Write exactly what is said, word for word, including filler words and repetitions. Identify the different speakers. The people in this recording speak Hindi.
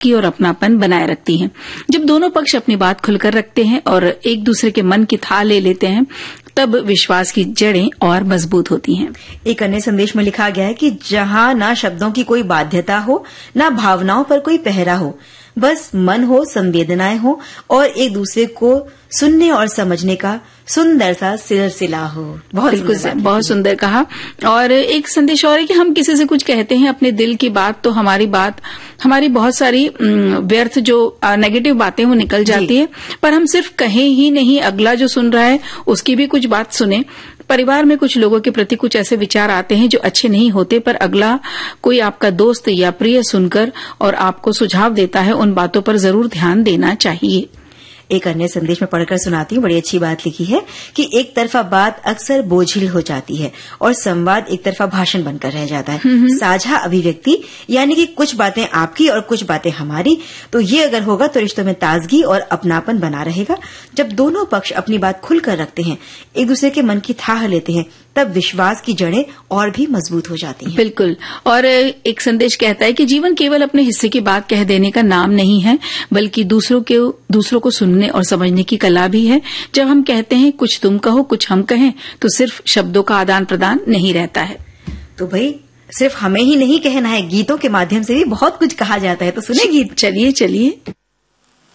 Speaker 1: की और अपनापन बनाए रखती हैं। जब दोनों पक्ष अपनी बात खुलकर रखते हैं और एक दूसरे के मन की थाह ले लेते हैं, तब विश्वास की जड़ें और मजबूत होती हैं।
Speaker 2: एक अन्य संदेश में लिखा गया है कि जहां ना शब्दों की कोई बाध्यता हो, ना भावनाओं पर कोई पहरा हो, बस मन हो, संवेदनाएं हो और एक दूसरे को सुनने और समझने का सुंदर सा सिलसिला हो। बहुत
Speaker 1: बिल्कुल बहुत सुंदर कहा। और एक संदेश और है कि हम किसी से कुछ कहते हैं अपने दिल की बात, तो हमारी बात हमारी बहुत सारी व्यर्थ जो नेगेटिव बातें वो निकल जाती है, पर हम सिर्फ कहें ही नहीं, अगला जो सुन रहा है उसकी भी कुछ बात सुने। परिवार में कुछ लोगों के प्रति कुछ ऐसे विचार आते हैं जो अच्छे नहीं होते, पर अगला कोई आपका दोस्त या प्रिय सुनकर और आपको सुझाव देता है, उन बातों पर जरूर ध्यान देना चाहिए।
Speaker 2: एक अन्य संदेश में पढ़कर सुनाती हूँ। बड़ी अच्छी बात लिखी है कि एक तरफा बात अक्सर बोझिल हो जाती है और संवाद एक तरफा भाषण बनकर रह जाता है। साझा अभिव्यक्ति यानी कि कुछ बातें आपकी और कुछ बातें हमारी, तो ये अगर होगा तो रिश्तों में ताजगी और अपनापन बना रहेगा। जब दोनों पक्ष अपनी बात खुलकर रखते हैं, एक दूसरे के मन की थाह लेते हैं, तब विश्वास की जड़ें और भी मजबूत हो जाती हैं।
Speaker 1: बिल्कुल। और एक संदेश कहता है कि जीवन केवल अपने हिस्से की बात कह देने का नाम नहीं है, बल्कि दूसरों के दूसरों को सुनने और समझने की कला भी है। जब हम कहते हैं कुछ तुम कहो कुछ हम कहें, तो सिर्फ शब्दों का आदान प्रदान नहीं रहता है।
Speaker 2: तो भाई सिर्फ हमें ही नहीं कहना है, गीतों के माध्यम से भी बहुत कुछ कहा जाता है। तो सुने गीत।
Speaker 1: चलिए चलिए।